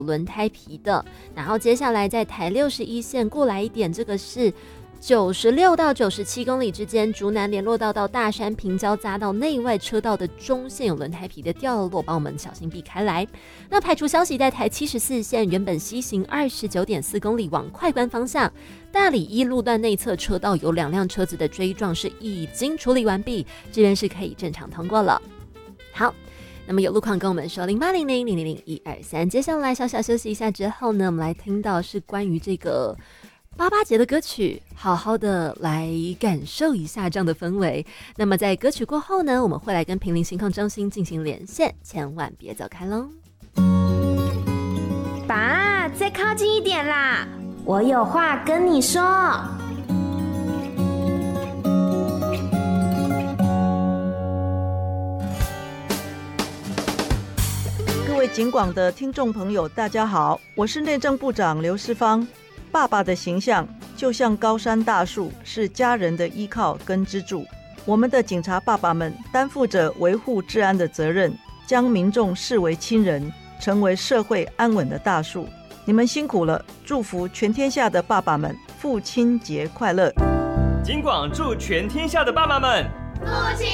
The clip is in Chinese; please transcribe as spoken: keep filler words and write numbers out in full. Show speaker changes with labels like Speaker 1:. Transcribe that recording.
Speaker 1: 轮胎皮的。然后接下来在台六十一线过来一点，这个是九十六到九十七公里之间，竹南联络道到大山平交匝道内外车道的中线有轮胎皮的掉落，帮我们小心避开来。那排除消息，在台七十四线原本西行二十九点四公里往快关方向，大里一路段内侧车道有两辆车子的追撞是已经处理完毕，这边是可以正常通过了。好，那么有路况跟我们说零八零零零零零一二三。接下来小小休息一下之后呢，我们来听到是关于这个八八节的歌曲，好好的来感受一下这样的氛围。那么在歌曲过后呢，我们会来跟坪林新控中心进行连线，千万别走开喽。
Speaker 2: 爸，再靠近一点啦，我有话跟你说。
Speaker 3: 各位警广的听众朋友大家好，我是内政部长刘世芳。爸爸的形象就像高山大树，是家人的依靠跟支柱。我们的警察爸爸们担负着维护治安的责任，将民众视为亲人，成为社会安稳的大树。你们辛苦了，祝福全天下的爸爸们父亲节快乐。
Speaker 4: 警广祝全天下的爸爸们父亲